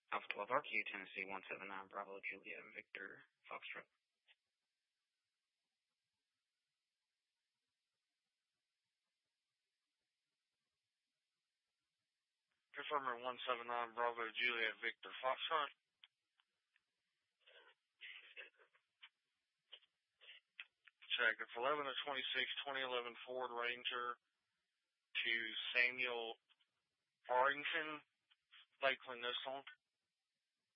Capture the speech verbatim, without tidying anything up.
Alpha twelve R Q, Tennessee one seven nine Bravo Juliet Victor Foxtrot. Confirmer one seven nine Bravo Juliet Victor Foxtrot. Check. It's eleven to twenty-six, twenty eleven Ford Ranger to Samuel Arrington, Lakeland, Nussbaum.